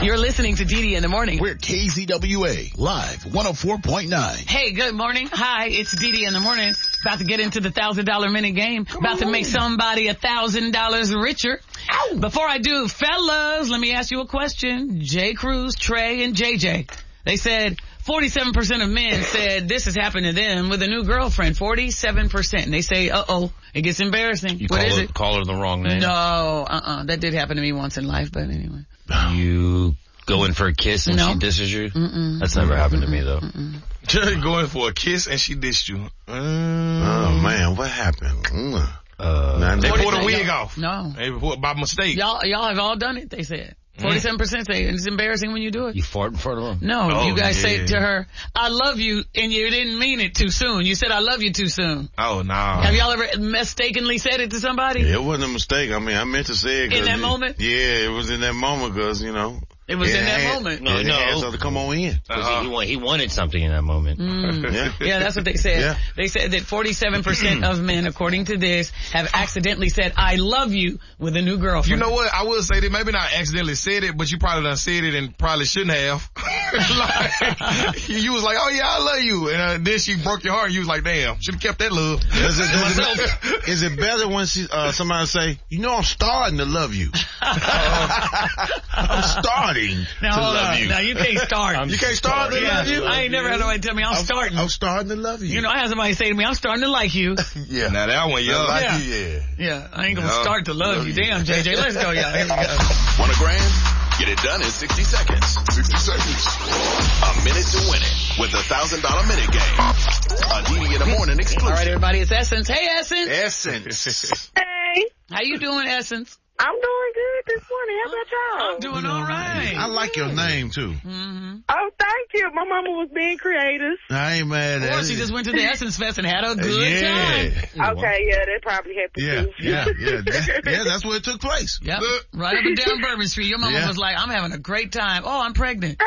You're listening to DD in the Morning. We're KZWA, live 104.9. Hey, good morning. Hi, it's DD in the Morning. About to get into the $1,000 minute game. About to make somebody $1,000 richer. Ow. Before I do, fellas, let me ask you a question. J. Cruz, Trey, and JJ. They said 47% of men said this has happened to them with a new girlfriend. 47%. And they say, uh-oh, it gets embarrassing. You call her the wrong name? No, that did happen to me once in life, but anyway. You go in for a kiss and she disses you? That's never happened to me, though. Just going for a kiss and she dissed you. Oh, man, what happened? They pulled a wig off. No. By mistake. Y'all have all done it, they said. 47% say it's embarrassing when you do it. You fart in front of her? No, you guys say to her, I love you, and you didn't mean it too soon. You said, I love you too soon. Oh, no. Have y'all ever mistakenly said it to somebody? It wasn't a mistake. I mean, I meant to say it. In that moment? Yeah, it was in that moment because, you know. It was in that moment. No. Had something to come on in. He wanted something in that moment. Yeah, that's what they said. Yeah. They said that 47% of men, according to this, have accidentally said, I love you with a new girlfriend. You know what? I will say that maybe not accidentally said it, but you probably done said it and probably shouldn't have. Like, you was like, oh yeah, I love you. And then she broke your heart. You was like, damn, should have kept that love. Is it better when somebody say, you know, I'm starting to love you. I'm starting to love you. Now you can't start. You can't start to love you? I ain't never had nobody tell me I'm starting. I'm starting to love you. You know, I had somebody say to me, I'm starting to like you. Yeah. Now that one, you. Yeah, I ain't gonna start to love you. Damn, JJ, let's go, y'all. Here we go. Want $1,000? Get it done in 60 seconds. 60 seconds. A minute to win it with the $1,000 minute game. A DD in the Morning exclusive. All right, everybody, it's Essence. Hey, Essence. Essence. Hey. How you doing, Essence? I'm doing good this morning. How about y'all? I'm doing all right. I like your name, too. Oh, thank you. My mama was being creative. I ain't mad at it. Or she just went to the Essence Fest and had a good time. Okay, yeah, that probably happened too. Yeah, that's where it took place. Yep, right up and down Bourbon Street. Your mama was like, I'm having a great time. Oh, I'm pregnant.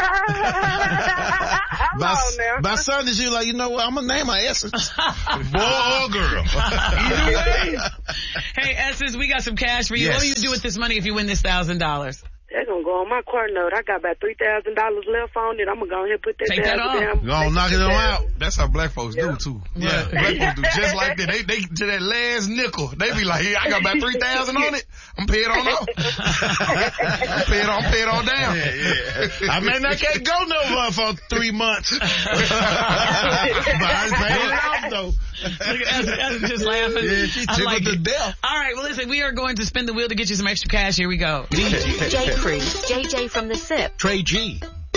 By Sunday, she was like, you know what, I'm going to name my Essence. Boy or girl. Either way. Hey, Essence, we got some cash for you. Yes. What do you do with this money if you win this $1,000? They're going to go on my car note. I got about $3,000 left on it. I'm going to go ahead and put that Take that off. Go on, knock it out. That's how black folks do, too. Yeah. Black folks do just like that. They to that last nickel. They be like, hey, I got about 3,000 on it. I'm paying on off. I'm paying on down. I mean, I can't go nowhere for 3 months. But I'm paying it off, though. Look at Essence just laughing. Yeah, she tickled to death. All right, well, listen, we are going to spin the wheel to get you some extra cash. Here we go. J. Cruz, JJ from the SIP. Trey G.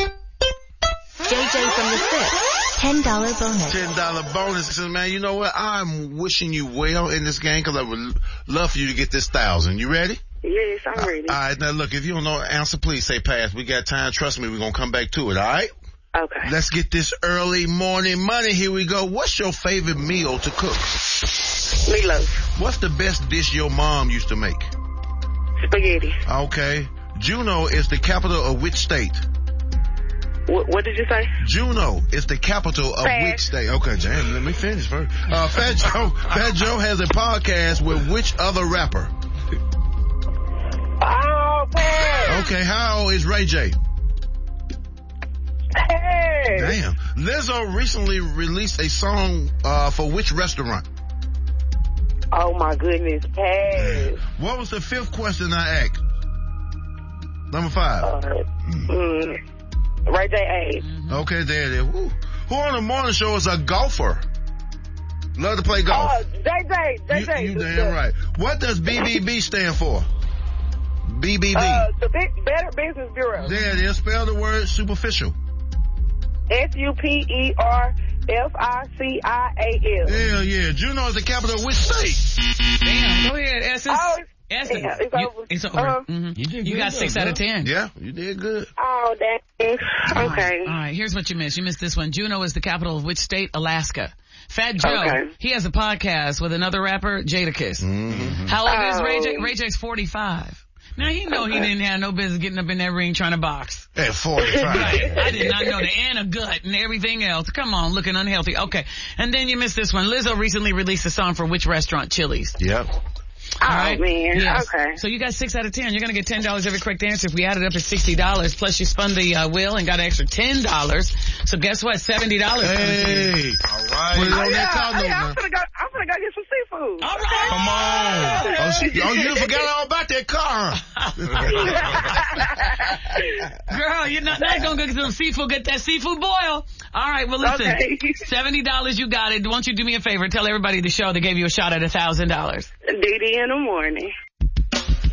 JJ from the SIP. $10 bonus. $10 bonus. Says, man, you know what? I'm wishing you well in this game because I would love for you to get this 1,000. You ready? Yes, I'm ready. All right, now look, if you don't know the answer, please say pass. We got time. Trust me, we're going to come back to it, all right? Okay. Let's get this early morning money. Here we go. What's your favorite meal to cook? Meatloaf. What's the best dish your mom used to make? Spaghetti. Okay. Juneau is the capital of which state? What did you say? Juneau is the capital of which state? Okay, Jan, let me finish first. Fat Joe has a podcast with which other rapper? Oh, man. Okay, how old is Ray J? Hey. Damn. Lizzo recently released a song for which restaurant? Oh, my goodness. Hey. What was the fifth question I asked? Number 5. Ray J. Okay, there it is. Woo. Who on the morning show is a golfer? Love to play golf. JJ. You damn right. What does BBB stand for? BBB. The Better Business Bureau. There it is. Spell the word superficial. SUPERFICIAL. Yeah. Juneau is the capital of which state? Damn, go ahead, Essence. Oh, Essence. Yeah, it's over. It's over. You got 6 out of 10. Yeah, you did good. Oh, dang. Okay. All right, here's what you missed. You missed this one. Juneau is the capital of which state? Alaska. Fat Joe, he has a podcast with another rapper, Jadakiss. How old is Ray J? Ray J's 45. Now, he didn't have no business getting up in that ring trying to box. At 45. Right. I did not know that. And a gut and everything else. Come on, looking unhealthy. Okay. And then you missed this one. Lizzo recently released a song for which restaurant? Chili's. Yep. Oh, All right? man. Yes. Okay. So you got 6 out of 10. You're going to get $10 every correct answer. If we add it up, it's $60. Plus you spun the wheel and got an extra $10. So guess what? $70. Hey. All right. Put it on that car note now. I'm gonna go get some seafood. All right. Come on. Oh, you forgot all about that car. Girl, you're not going to get some seafood. Get that seafood boil. All right. Well, listen. Okay. $70. You got it. Won't you do me a favor? Tell everybody the show that gave you a shot at $1,000. Dee Dee in the morning.